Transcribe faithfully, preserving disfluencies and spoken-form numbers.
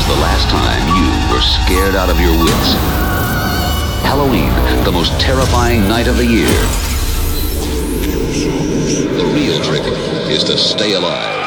was the last time you were scared out of your wits? Halloween, the most terrifying night of the year. The real trick is to stay alive.